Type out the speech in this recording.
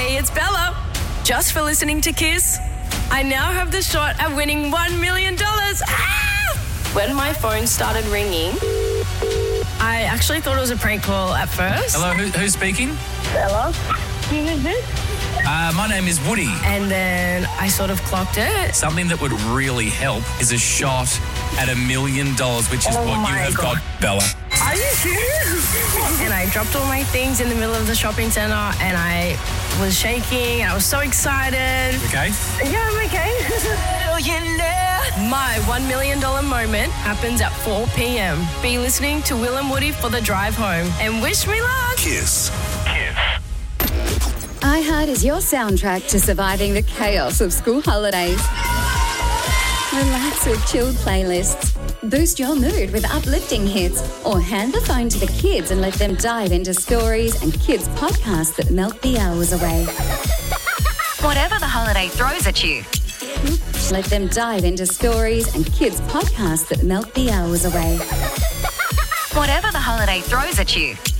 Hey, it's Bella. Just for listening to Kiss, I now have the shot at winning $1 million. When my phone started ringing, I actually thought it was a prank call at first. Hello, who's speaking? Bella. Who is this? My name is Woody. And then I sort of clocked it. Something that would really help is a shot at $1 million, which is what you have got, Bella. Are you serious? And I dropped all my things in the middle of the shopping centre and I was shaking. I was so excited. Okay? Yeah, I'm okay. My $1 million moment happens at 4 p.m. Be listening to Will and Woody for the drive home and wish me luck. Kiss. iHeart is your soundtrack to surviving the chaos of school holidays. Relax with chilled playlists. Boost your mood with uplifting hits, or hand the phone to the kids and let them dive into stories and kids' podcasts that melt the hours away. Whatever the holiday throws at you. Let them dive into stories and kids' podcasts that melt the hours away. Whatever the holiday throws at you.